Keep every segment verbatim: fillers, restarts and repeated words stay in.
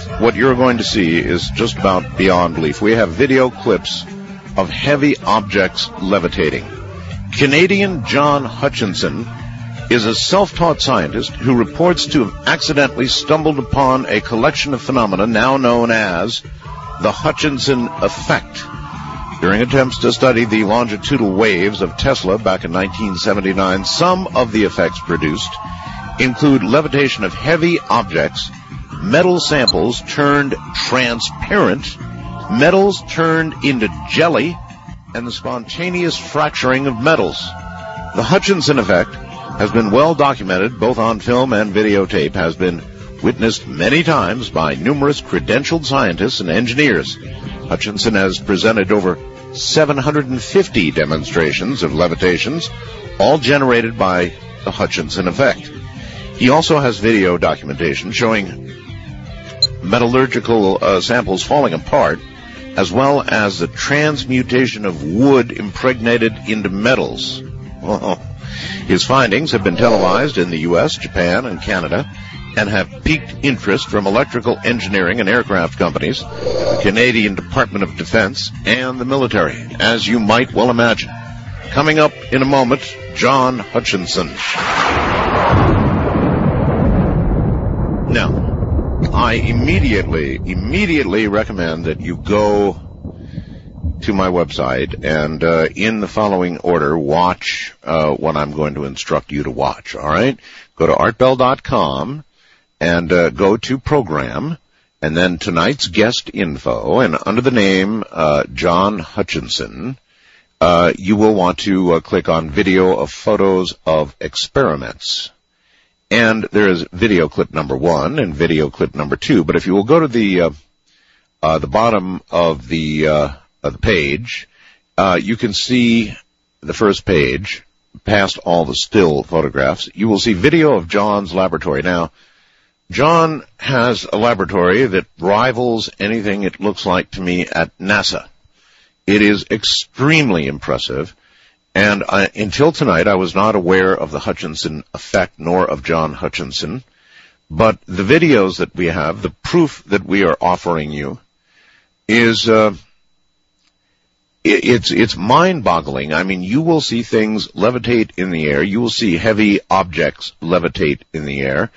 what you're going to see is just about beyond belief. We have video clips of heavy objects levitating. Canadian John Hutchinson is a self-taught scientist who reports to have accidentally stumbled upon a collection of phenomena now known as the Hutchinson effect. During attempts to study the longitudinal waves of Tesla back in nineteen seventy-nine, some of the effects produced include levitation of heavy objects, metal samples turned transparent, metals turned into jelly, and the spontaneous fracturing of metals. The Hutchinson effect has been well documented both on film and videotape, has been witnessed many times by numerous credentialed scientists and engineers. Hutchinson has presented over seven hundred fifty demonstrations of levitations, all generated by the Hutchinson effect. He also has video documentation showing metallurgical uh, samples falling apart, as well as the transmutation of wood impregnated into metals. Well, his findings have been televised in the U S, Japan, and Canada, and have piqued interest from electrical engineering and aircraft companies, the Canadian Department of Defense, and the military, as you might well imagine. Coming up in a moment, John Hutchinson. Now, I immediately, immediately recommend that you go to my website and uh, in the following order watch uh, what I'm going to instruct you to watch, all right? Go to art bell dot com and uh, go to program, and then tonight's guest info, and under the name uh, John Hutchinson, uh, you will want to uh, click on video of photos of experiments. And there is video clip number one and video clip number two, but if you will go to the uh, uh, the bottom of the uh, of the page, uh, you can see the first page, past all the still photographs. You will see video of John's laboratory. Now, John has a laboratory that rivals anything it looks like to me at NASA. It is extremely impressive, and I, until tonight I was not aware of the Hutchinson effect nor of John Hutchinson, but the videos that we have, the proof that we are offering you, is uh, it, it's it's mind-boggling. I mean, you will see things levitate in the air. You will see heavy objects levitate in the air.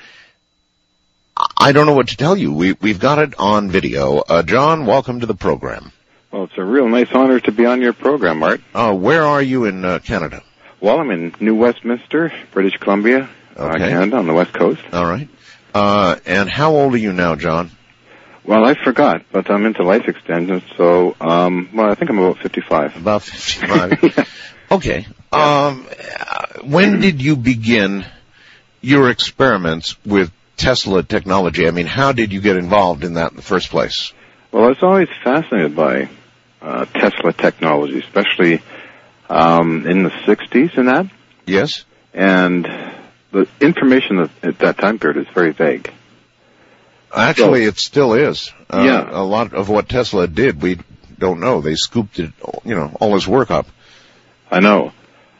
I don't know what to tell you. We, we've got it on video. Uh, John, welcome to the program. Well, it's a real nice honor to be on your program, Art. Uh, where are you in uh, Canada? Well, I'm in New Westminster, British Columbia, okay. uh, Canada, on the west coast. All right. Uh, and how old are you now, John? Well, I forgot, but I'm into life extension, so, um, well, I think I'm about fifty-five. About fifty-five. Yeah. Okay. Um, when did you begin your experiments with Tesla technology? I mean, how did you get involved in that in the first place? Well, I was always fascinated by uh, Tesla technology, especially um, in the sixties and that. Yes. And the information at, at that time period is very vague. Actually, so, it still is. Uh, yeah. A lot of what Tesla did, we don't know. They scooped it, you know, all his work up. I know.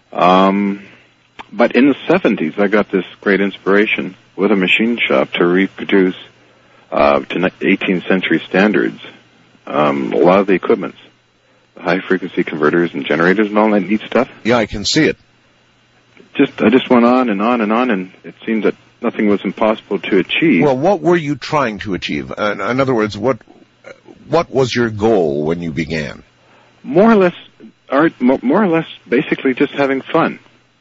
Um, but in the seventies, I got this great inspiration with a machine shop to reproduce uh, to eighteenth century standards um, a lot of the equipment, the high-frequency converters and generators and all that neat stuff. Yeah, I can see it. Just I just went on and on and on, and it seemed that nothing was impossible to achieve. Well, what were you trying to achieve? Uh, in other words, what what was your goal when you began? More or less, art. More or less, basically just having fun.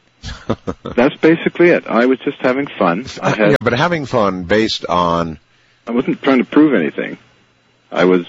That's basically it. I was just having fun. I had, yeah, but having fun based on... I wasn't trying to prove anything. I was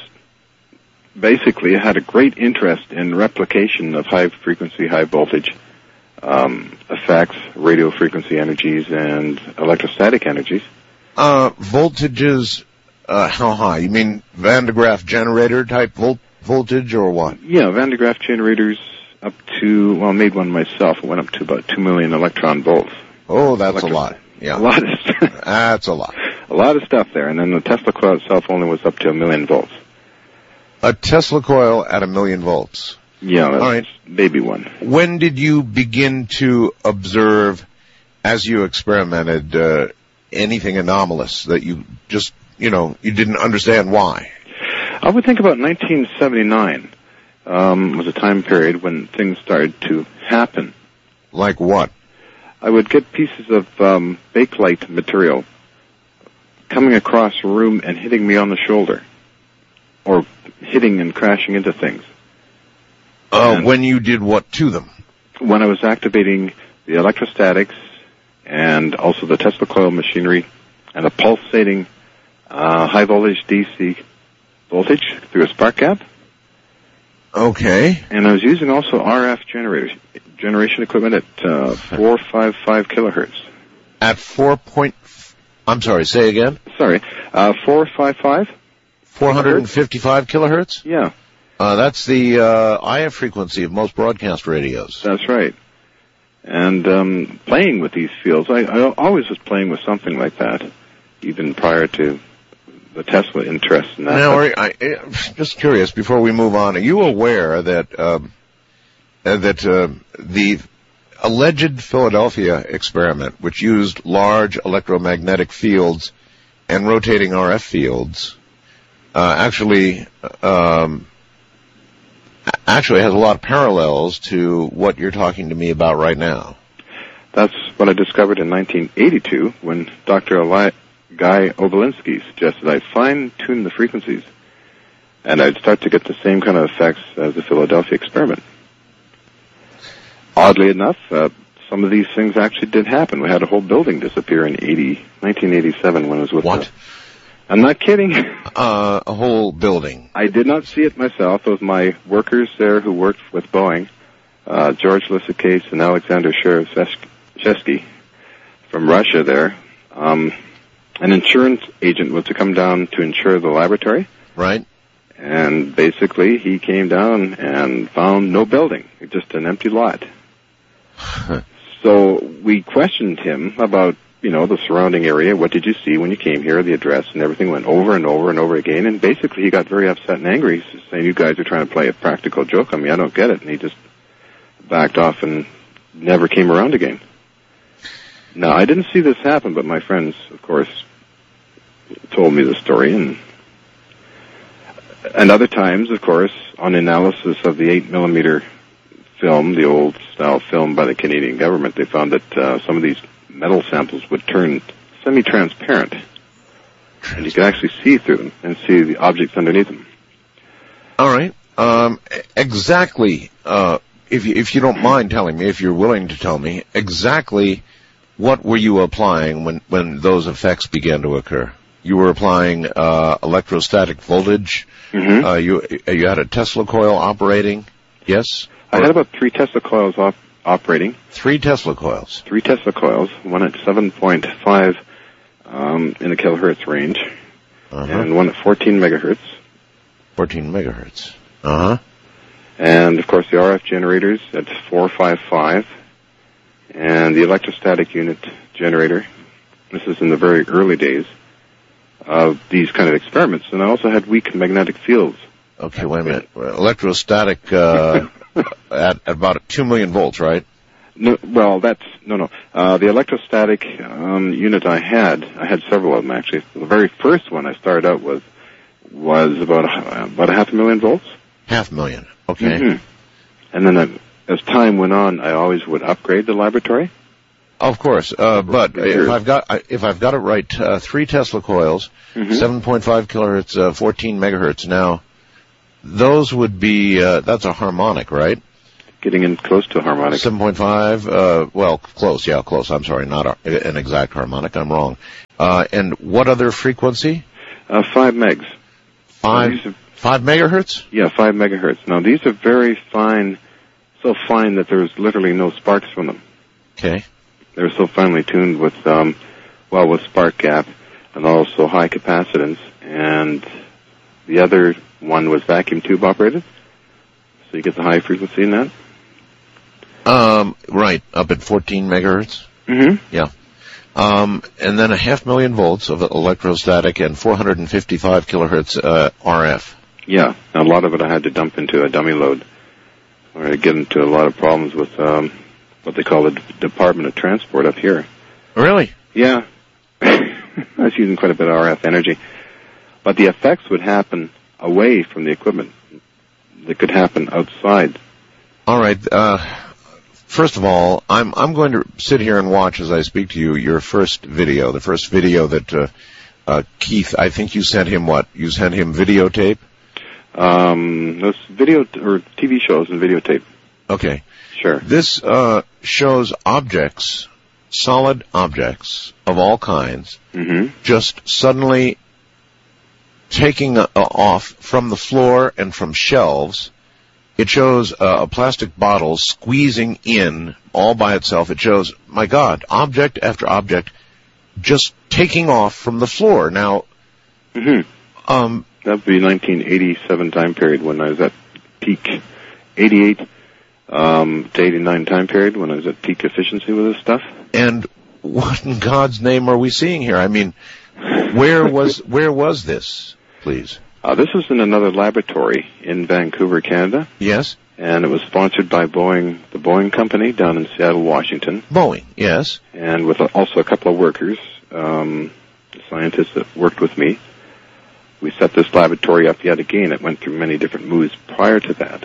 basically had a great interest in replication of high-frequency, high-voltage um, effects, radio frequency energies, and electrostatic energies. Uh, voltages, uh, how high? You mean Van de Graaff generator type volt- voltage or what? Yeah, Van de Graaff generators up to, well, I made one myself. It went up to about two million electron volts. Oh, that's Electro- a lot. Yeah. A lot of stuff. That's a lot. A lot of stuff there. And then the Tesla coil itself only was up to a million volts. A Tesla coil at a million volts. Yeah, that's all right. Baby one. When did you begin to observe, as you experimented, uh, anything anomalous that you just you know, you didn't understand why? I would think about nineteen seventy-nine um, was a time period when things started to happen. Like what? I would get pieces of um, bakelite material coming across a room and hitting me on the shoulder, or hitting and crashing into things. Uh, when you did what to them? When I was activating the electrostatics and also the Tesla coil machinery and a pulsating uh, high voltage D C voltage through a spark gap. Okay. And I was using also R F generators, generation equipment at uh, four fifty-five kilohertz. At four point, I'm sorry, say again? Sorry, uh, four fifty-five? four hundred fifty-five kilohertz? Yeah. Uh, that's the uh, I F frequency of most broadcast radios. That's right. And um, playing with these fields, I, I always was playing with something like that, even prior to the Tesla interest in that. Now, are, I, I'm just curious, before we move on, are you aware that um, uh, that uh, the alleged Philadelphia experiment, which used large electromagnetic fields and rotating R F fields, uh, actually um, actually has a lot of parallels to what you're talking to me about right now? That's what I discovered in nineteen eighty-two when Doctor Eli- Guy Obolinski suggested I fine-tune the frequencies, and I'd start to get the same kind of effects as the Philadelphia experiment. Oddly enough, uh, some of these things actually did happen. We had a whole building disappear in nineteen eighty-seven when I was with What? The, I'm not kidding. Uh, a whole building. I did not see it myself. It was my workers there who worked with Boeing, uh, George Lissakase and Alexander Shevsky from Russia there. Um, an insurance agent was to come down to insure the laboratory. Right. And basically he came down and found no building, just an empty lot. So we questioned him about, you know, the surrounding area. What did you see when you came here? The address and everything went over and over and over again. And basically he got very upset and angry, saying, you guys are trying to play a practical joke on me. I don't get it. And he just backed off and never came around again. Now, I didn't see this happen, but my friends, of course, told me the story. And, and other times, of course, on analysis of the eight millimeter film, the old style film by the Canadian government, they found that uh, some of these metal samples would turn semi-transparent, and you could actually see through them and see the objects underneath them. All right. Um, exactly. Uh, if you, if you don't mind telling me, if you're willing to tell me exactly what were you applying when when those effects began to occur? You were applying uh, electrostatic voltage. Mm-hmm. Uh, you you had a Tesla coil operating. Yes. I had about three Tesla coils op- operating. Three Tesla coils. Three Tesla coils, one at seven point five um, in the kilohertz range, uh-huh. and one at fourteen megahertz. fourteen megahertz. Uh-huh. And, of course, the R F generators at four fifty-five, and the electrostatic unit generator. This is in the very early days of these kind of experiments. And I also had weak magnetic fields. Okay, wait a minute. Electrostatic uh, at, at about two million volts, right? No, well, that's, no, no. Uh, the electrostatic um, unit I had, I had several of them, actually. The very first one I started out with was about a, about a half a million volts. Half a million, okay. Mm-hmm. And then uh, as time went on, I always would upgrade the laboratory. Of course, uh, but if I've got if I've got it right, uh, three Tesla coils, mm-hmm. seven point five kilohertz, uh, fourteen megahertz. Now, those would be uh, that's a harmonic, right? Getting in close to a harmonic. seven point five, uh, well, close, yeah, close. I'm sorry, not a, an exact harmonic. I'm wrong. Uh, and what other frequency? Uh, five megs. Five, are, five megahertz? Yeah, five megahertz. Now, these are very fine, so fine that there's literally no sparks from them. Okay. They're so finely tuned with, um, well, with spark gap and also high capacitance. And the other one was vacuum tube operated. So you get the high frequency in that. Um, right, up at fourteen megahertz. Mm-hmm. Yeah. Um, and then a half million volts of electrostatic and four hundred fifty-five kilohertz uh, R F. Yeah, a lot of it I had to dump into a dummy load, or I get into a lot of problems with um, what they call the D- Department of Transport up here. Really? Yeah. I was using quite a bit of R F energy. but the effects would happen away from the equipment. They could happen outside. All right. Uh, first of all, I'm I'm going to sit here and watch as I speak to you your first video, the first video that uh, uh, Keith. I think you sent him what? You sent him videotape. Um, those video t- or T V shows and videotape. Okay. Sure. This uh, shows objects, solid objects of all kinds, mm-hmm. just suddenly taking uh, off from the floor and from shelves. It shows uh, a plastic bottle squeezing in all by itself. It shows, my God, object after object just taking off from the floor. Now, mm-hmm. um, that would be nineteen eighty-seven time period when I was at peak, eighty-eight um, to eighty-nine time period when I was at peak efficiency with this stuff. And what in God's name are we seeing here? I mean, where was where was this, please? Uh, this was in another laboratory in Vancouver, Canada. Yes. And it was sponsored by Boeing, the Boeing company down in Seattle, Washington. Boeing, yes. And with a, also a couple of workers, um, scientists that worked with me. We set this laboratory up yet again. It went through many different moves prior to that.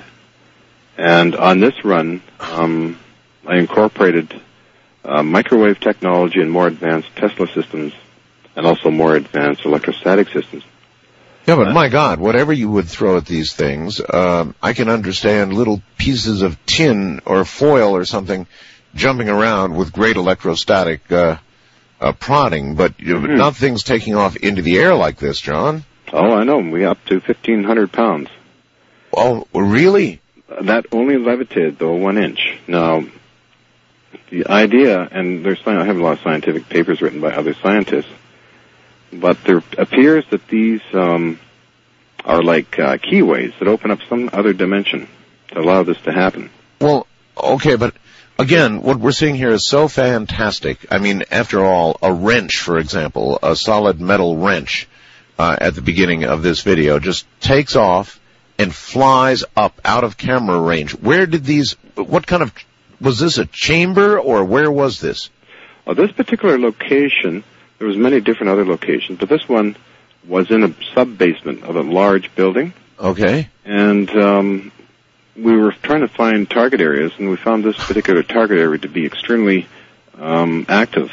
And on this run, um, I incorporated uh, microwave technology and more advanced Tesla systems and also more advanced electrostatic systems. Yeah, but my God, whatever you would throw at these things, um, I can understand little pieces of tin or foil or something jumping around with great electrostatic uh, uh, prodding, but you know, mm-hmm. not things taking off into the air like this, John. Oh, I know. We up to fifteen hundred pounds. Oh, really? That only levitated, though, one inch. Now, the idea, and there's I have a lot of scientific papers written by other scientists, but there appears that these um, are like uh, keyways that open up some other dimension to allow this to happen. Well, okay, but again, what we're seeing here is so fantastic. I mean, after all, a wrench, for example, a solid metal wrench uh, at the beginning of this video just takes off and flies up out of camera range. Where did these, what kind of, was this a chamber or where was this? Well, this particular location, there was many different other locations, but this one was in a sub-basement of a large building. Okay. And um, we were trying to find target areas, and we found this particular target area to be extremely um, active.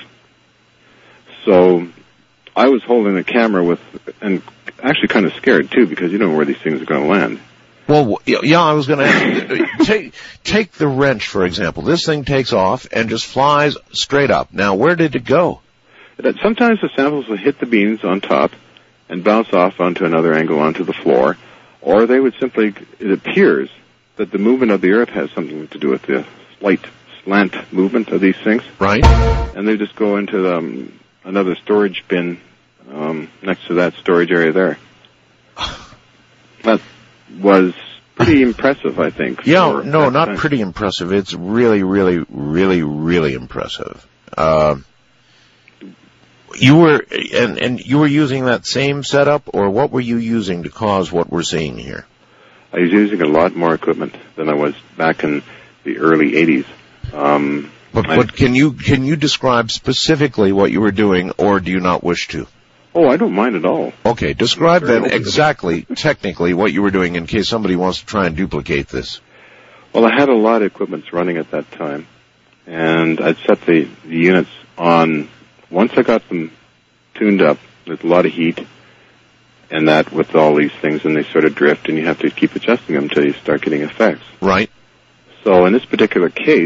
So I was holding the camera with, and actually kind of scared, too, because you don't know where these things are going to land. Well, yeah, I was going to ask you, take, take the wrench, for example. This thing takes off and just flies straight up. Now, where did it go? Sometimes the samples will hit the beams on top and bounce off onto another angle onto the floor, or they would simply, it appears that the movement of the Earth has something to do with the slight slant movement of these things. Right. And they just go into um, another storage bin um, next to that storage area there. That was pretty impressive, I think. Yeah, no, not time. pretty impressive. It's really, really, really, really impressive. Uh, you were, and, and you were using that same setup, or what were you using to cause what we're seeing here? I was using a lot more equipment than I was back in the early eighties. Um, but, I, but can you can you describe specifically what you were doing, or do you not wish to? Oh, I don't mind at all. Okay, describe then exactly, technically, what you were doing in case somebody wants to try and duplicate this. Well, I had a lot of equipment running at that time, and I'd set the, the units on. Once I got them tuned up, there's a lot of heat, and that with all these things, and they sort of drift, and you have to keep adjusting them until you start getting effects. Right. So in this particular case,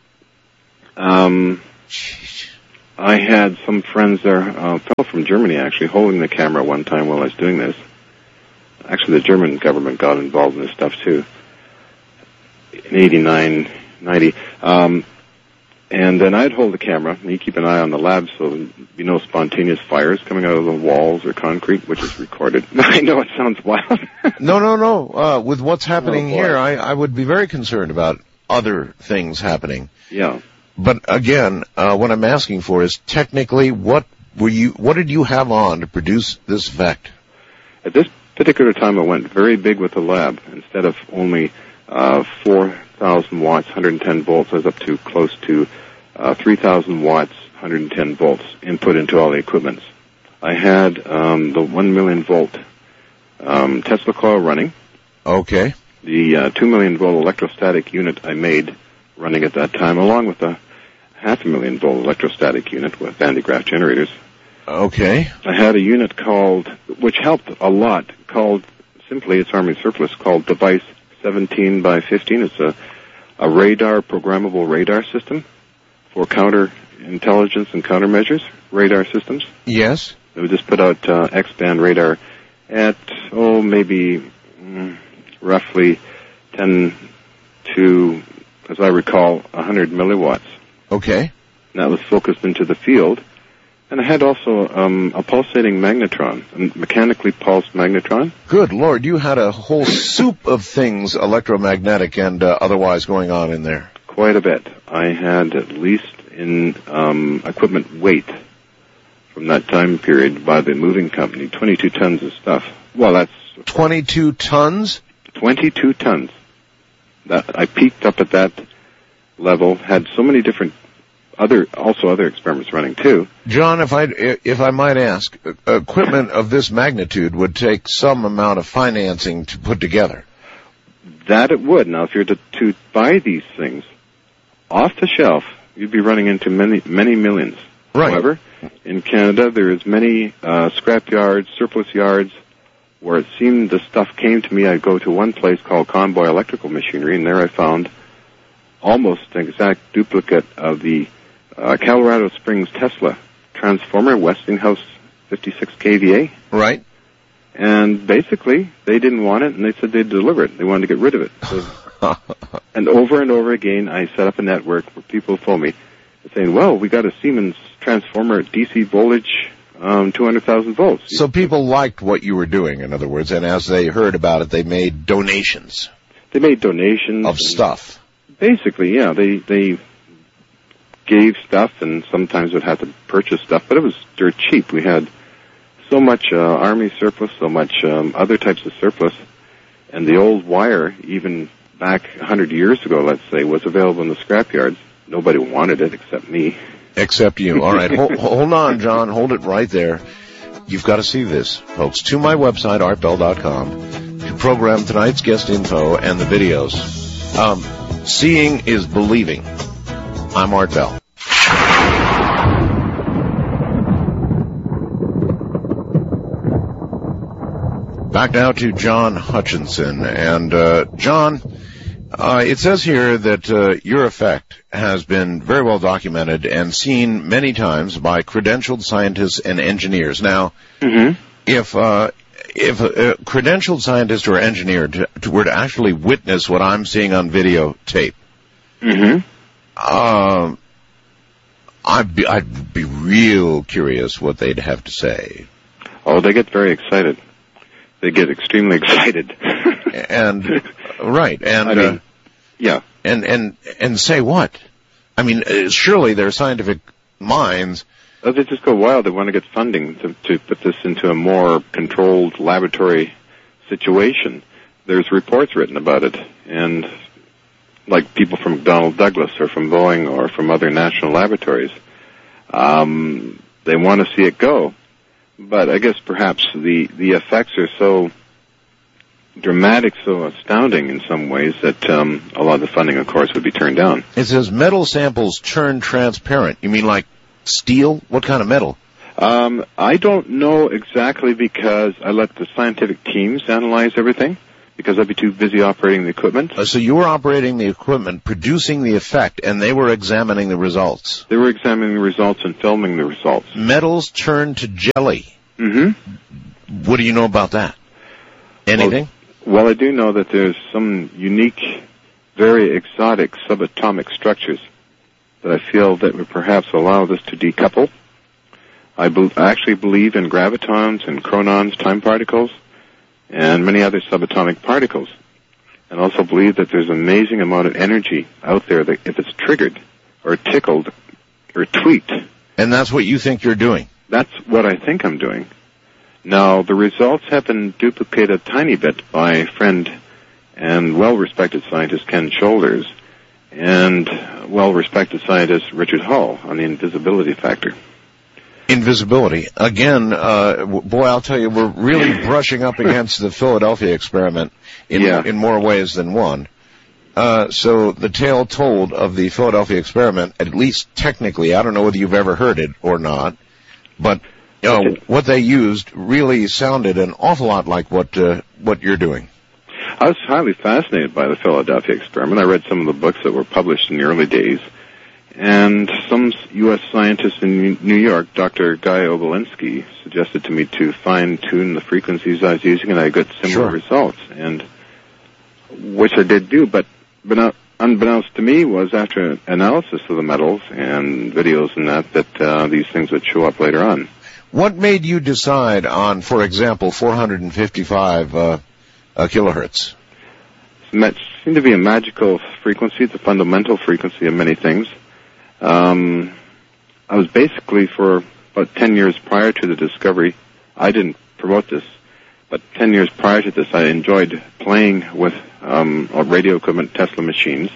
um, I had some friends there, a fellow from Germany actually, holding the camera one time while I was doing this. Actually, the German government got involved in this stuff too. In eighty-nine, ninety. Um, and then I'd hold the camera, and you keep an eye on the lab so there'd be no spontaneous fires coming out of the walls or concrete, which is recorded. I know it sounds wild. no, no, no. Uh, with what's happening oh, here, I, I would be very concerned about other things happening. Yeah. But again, uh, what I'm asking for is technically what were you, what did you have on to produce this effect? At this particular time, I went very big with the lab. Instead of only uh, four thousand watts, one hundred ten volts, I was up to close to uh, three thousand watts, one hundred ten volts input into all the equipments. I had um, the one million volt um, Tesla coil running. Okay. The uh, two million volt electrostatic unit I made running at that time, along with a half a million volt electrostatic unit with Van de Graaff generators. Okay. I had a unit called, which helped a lot, called, simply, it's Army surplus, called Device seventeen by fifteen. It's a, a radar, programmable radar system for counter intelligence and countermeasures, radar systems. Yes. It would just put out uh, X-band radar at, oh, maybe mm, roughly ten to, as I recall, one hundred milliwatts. Okay. And that was focused into the field. And I had also um, a pulsating magnetron, a mechanically pulsed magnetron. Good Lord, you had a whole soup of things, electromagnetic and uh, otherwise, going on in there. Quite a bit. I had at least in um, equipment weight from that time period by the moving company, twenty-two tons of stuff. Well, that's... twenty-two tons? twenty-two tons. That, I peaked up at that level, had so many different other, also other experiments running too. John, if I, if I might ask, equipment of this magnitude would take some amount of financing to put together. That it would. Now, if you're to, to buy these things off the shelf, you'd be running into many, many millions. Right. However, in Canada, there is many uh, scrap yards, surplus yards, where it seemed the stuff came to me. I'd go to one place called Convoy Electrical Machinery, and there I found almost an exact duplicate of the uh, Colorado Springs Tesla transformer, Westinghouse fifty-six K V A. Right. And basically, they didn't want it, and they said they'd deliver it. They wanted to get rid of it. So, and over and over again, I set up a network where people phone me saying, well, we got a Siemens transformer at D C voltage, um, two hundred thousand volts. So people liked what you were doing, in other words, and as they heard about it, they made donations. They made donations. Of stuff. Basically, yeah, they, they gave stuff, and sometimes would have to purchase stuff, but it was dirt cheap. We had so much uh, Army surplus, so much um, other types of surplus, and the old wire, even back one hundred years ago, let's say, was available in the scrap yards. Nobody wanted it except me. Except you. All right, hold, hold on, John. Hold it right there. You've got to see this, folks. To my website, art bell dot com, to program tonight's guest info and the videos. Um, seeing is believing. I'm Art Bell. Back now to John Hutchinson. And, uh, John, uh, it says here that, uh, your effect has been very well documented and seen many times by credentialed scientists and engineers. Now, mm-hmm. if, uh, if a, a credentialed scientist or engineer to, to, were to actually witness what I'm seeing on videotape, mm-hmm. um, I'd be, I'd be real curious what they'd have to say. Oh, they get very excited. They get extremely excited. and, right, and, I mean, uh, yeah. And, and, and say what? I mean, uh, surely their scientific minds. Oh, they just go wild. They want to get funding to, to put this into a more controlled laboratory situation. There's reports written about it, and like people from McDonnell Douglas or from Boeing or from other national laboratories, um, they want to see it go. But I guess perhaps the, the effects are so dramatic, so astounding in some ways that um, a lot of the funding, of course, would be turned down. It says metal samples turn transparent. You mean like steel? What kind of metal? Um, I don't know exactly because I let the scientific teams analyze everything because I'd be too busy operating the equipment. Uh, so you were operating the equipment, producing the effect, and they were examining the results. They were examining the results and filming the results. Metals turn to jelly. Mm-hmm. What do you know about that? Anything? Well, well, I do know that there's some unique, very exotic subatomic structures that I feel that would perhaps allow this to decouple. I, be- I actually believe in gravitons and chronons, time particles, and many other subatomic particles. And also believe that there's an amazing amount of energy out there that if it's triggered or tickled or tweaked. And that's what you think you're doing? That's what I think I'm doing. Now, the results have been duplicated a tiny bit by a friend and well-respected scientist Ken Shoulders and well-respected scientist Richard Hull on the invisibility factor. Invisibility. Again, uh, boy, I'll tell you, we're really brushing up against the Philadelphia experiment in, yeah. in more ways than one. Uh, so the tale told of the Philadelphia experiment, at least technically, I don't know whether you've ever heard it or not, but you know, what they used really sounded an awful lot like what uh, what you're doing. I was highly fascinated by the Philadelphia experiment. I read some of the books that were published in the early days. And some U S scientist in New York, Doctor Guy Obolinski, suggested to me to fine-tune the frequencies I was using, and I got similar sure. results, and which I did do. But, but unbeknownst to me was after analysis of the metals and videos and that, that uh, these things would show up later on. What made you decide on, for example, four hundred fifty-five uh, uh, kilohertz? It seemed to be a magical frequency. It's a fundamental frequency of many things. Um, I was basically, for about ten years prior to the discovery, I didn't promote this, but ten years prior to this, I enjoyed playing with um, radio equipment, Tesla machines,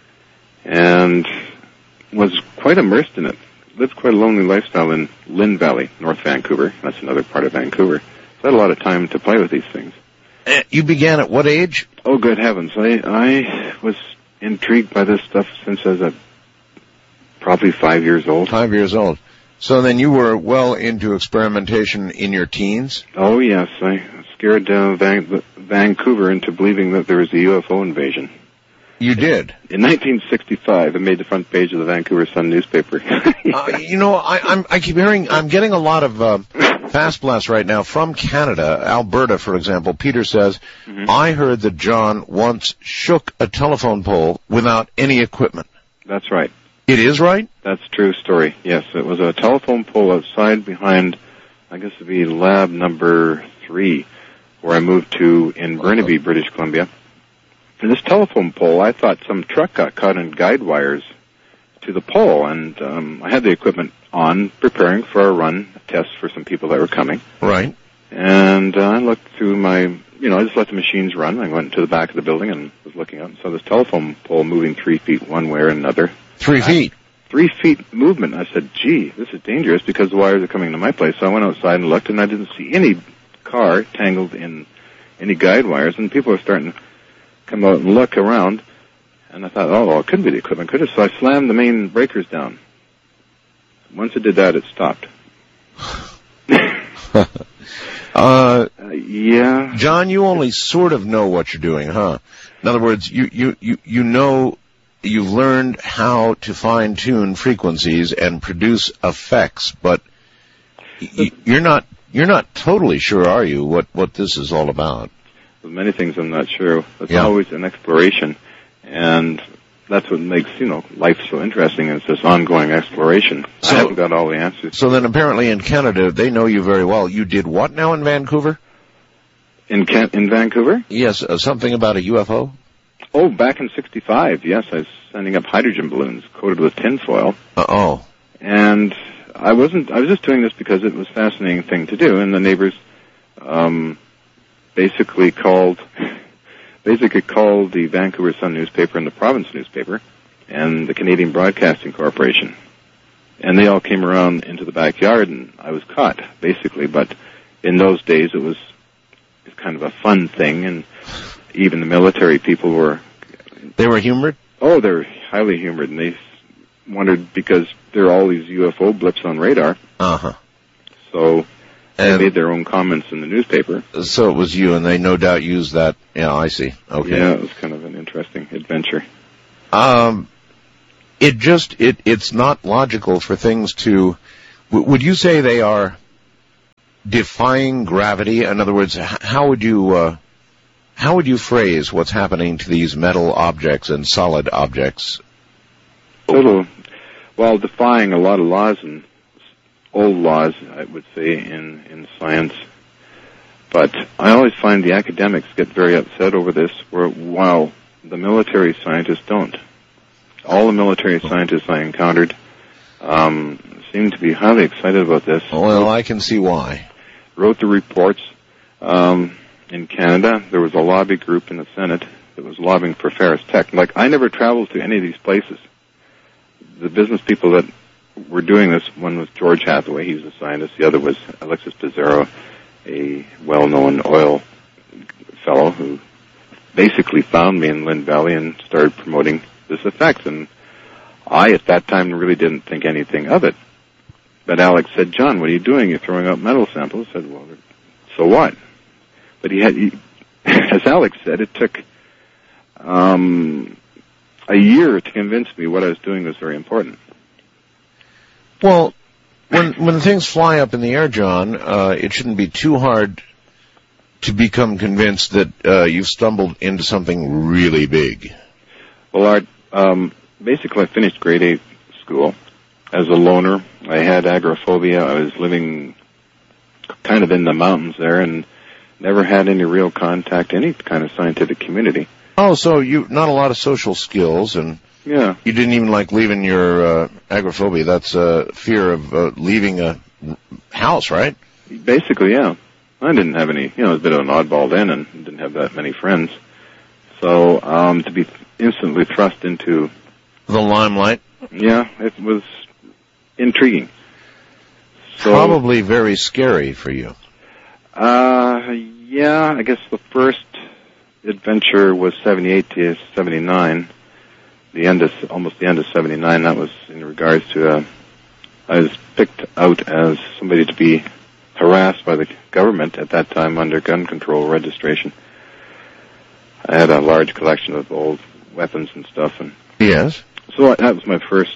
and was quite immersed in it. Lived quite a lonely lifestyle in Lynn Valley, North Vancouver. That's another part of Vancouver. So I had a lot of time to play with these things. Uh, you began at what age? Oh, good heavens. I, I was intrigued by this stuff since I was a Probably five years old. Five years old. So then you were well into experimentation in your teens? Oh, yes. I scared uh, Van- Vancouver into believing that there was a U F O invasion. You did? In nineteen sixty-five, it made the front page of the Vancouver Sun newspaper. uh, you know, I, I'm, I keep hearing, I'm getting a lot of uh, fast blasts right now from Canada, Alberta, for example. Peter says, mm-hmm. I heard that John once shook a telephone pole without any equipment. That's right. It is right? That's a true story, yes. It was a telephone pole outside behind, I guess it would be lab number three, where I moved to in Burnaby, British Columbia. And this telephone pole, I thought some truck got caught in guide wires to the pole, and um, I had the equipment on, preparing for a run, a test for some people that were coming. Right. And uh, I looked through my, you know, I just let the machines run. I went to the back of the building and was looking up and saw this telephone pole moving three feet one way or another. Three feet. Three feet movement. I said, gee, this is dangerous because the wires are coming to my place. So I went outside and looked, and I didn't see any car tangled in any guide wires, and people were starting to come out and look around. And I thought, oh, well, it couldn't be the equipment, could it? So I slammed the main breakers down. Once it did that, it stopped. uh, uh, yeah. John, you only sort of know what you're doing, huh? In other words, you, you, you, you know... You've learned how to fine-tune frequencies and produce effects, but y- you're not you're not totally sure, are you, what, what this is all about? There's many things I'm not sure. It's yeah. always an exploration, and that's what makes, you know, life so interesting, is this ongoing exploration. So, I haven't got all the answers. So then apparently in Canada, they know you very well. You did what now in Vancouver? In Can- in Vancouver? Yes, uh, something about a U F O? Oh, back in sixty-five, yes, I was sending up hydrogen balloons coated with tinfoil. Uh-oh. And I wasn't, I was just doing this because it was a fascinating thing to do, and the neighbors, um, basically called, basically called the Vancouver Sun newspaper and the province newspaper and the Canadian Broadcasting Corporation. And they all came around into the backyard, and I was caught, basically, but in those days it was kind of a fun thing, and even the military people were... They were humored? Oh, they're highly humored, and they wondered, because there are all these U F O blips on radar. Uh-huh. So they and made their own comments in the newspaper. So it was you, and they no doubt used that. Yeah, I see. Okay. Yeah, it was kind of an interesting adventure. Um, it just, it, it's not logical for things to... W- would you say they are defying gravity? In other words, h- how would you... Uh, How would you phrase what's happening to these metal objects and solid objects? Total, well, defying a lot of laws and old laws, I would say, in, in science. But I always find the academics get very upset over this, where, while the military scientists don't. All the military scientists I encountered um, seemed to be highly excited about this. Well, I can see why. Wrote the reports. Um, In Canada, there was a lobby group in the Senate that was lobbying for Ferris Tech. Like, I never traveled to any of these places. The business people that were doing this. One was George Hathaway, he was a scientist. The other was Alexis Pizarro, a well-known oil fellow who basically found me in Lynn Valley and started promoting this effect. And I, at that time, really didn't think anything of it. But Alex said, John, what are you doing? You're throwing out metal samples. I said, well, so what? But he had, he, as Alex said, it took um, a year to convince me what I was doing was very important. Well, when when things fly up in the air, John, uh, it shouldn't be too hard to become convinced that uh, you've stumbled into something really big. Well, Art, um, basically I finished grade eight school as a loner. I had agoraphobia. I was living kind of in the mountains there and never had any real contact, any kind of scientific community. Oh, so you not a lot of social skills, and yeah, you didn't even like leaving your uh, agoraphobia. That's uh, fear of uh, leaving a house, right? Basically, yeah. I didn't have any, you know, I was a bit of an oddball then and didn't have that many friends. So um, to be instantly thrust into the limelight, yeah, it was intriguing. So, probably very scary for you. Uh, yeah, I guess the first adventure was seventy-eight to seventy-nine. The end of, almost the end of seventy-nine, that was in regards to, uh, I was picked out as somebody to be harassed by the government at that time under gun control registration. I had a large collection of old weapons and stuff, and yes, so that was my first,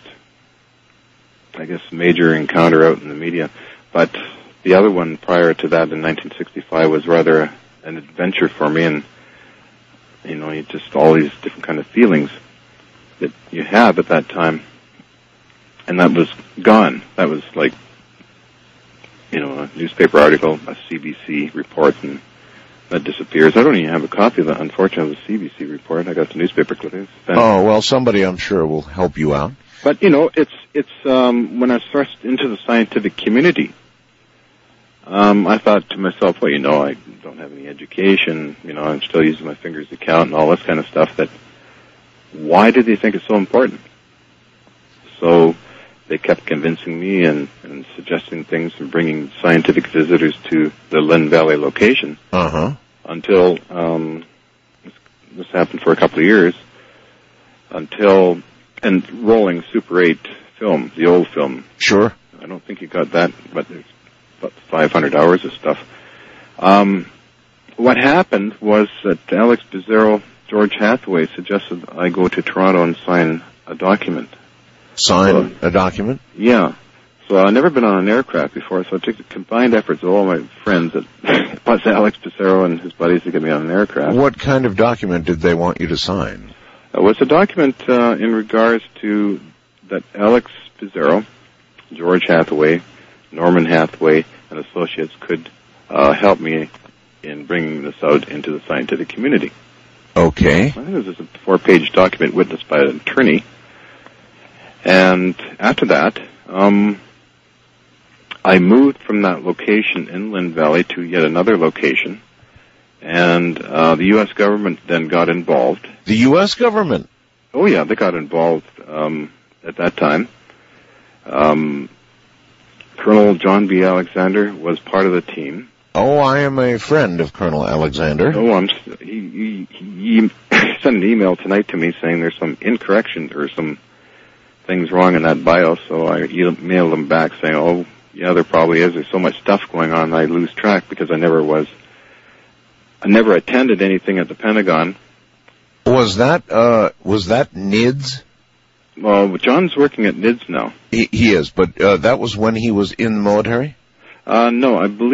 I guess, major encounter out in the media. But the other one prior to that in nineteen sixty-five was rather a, an adventure for me, and you know, you just all these different kind of feelings that you have at that time, and that was gone. That was like, you know, a newspaper article, a C B C report, and that disappears. I don't even have a copy of that, unfortunately, of the C B C report. I got the newspaper clippings. Oh, well, somebody I'm sure will help you out. But, you know, it's, it's, um, when I was thrust into the scientific community, um, I thought to myself, well, you know, I don't have any education, you know, I'm still using my fingers to count and all this kind of stuff, that why did they think it's so important? So they kept convincing me and, and suggesting things and bringing scientific visitors to the Lynn Valley location. Uh-huh. Until, um, this, this happened for a couple of years, until, and rolling Super eight film, the old film. Sure. I don't think you got that, but there's about five hundred hours of stuff. Um, what happened was that Alex Pizarro, George Hathaway suggested I go to Toronto and sign a document. Sign so, a document? Yeah. So I've never been on an aircraft before, so I took the combined efforts of all my friends, that, plus Alex Pizarro and his buddies, to get me on an aircraft. What kind of document did they want you to sign? It was a document uh, in regards to that Alex Pizarro, George Hathaway, Norman Hathaway, and associates could uh, help me in bringing this out into the scientific community. Okay. I think it was a four-page document witnessed by an attorney. And after that, um, I moved from that location in Lynn Valley to yet another location, and uh, the U S government then got involved. The U S government? Oh, yeah, they got involved um, at that time. Um, Colonel John B. Alexander was part of the team. Oh, I am a friend of Colonel Alexander. Oh, I'm. He, he, he sent an email tonight to me saying there's some incorrection or some things wrong in that bio, so I emailed him back saying, oh, yeah, there probably is. There's so much stuff going on, I lose track because I never was, I never attended anything at the Pentagon. Was that, uh, was that N I D S? Well, John's working at N I D S now. He, he is, but uh, that was when he was in the military? Uh, no, I believe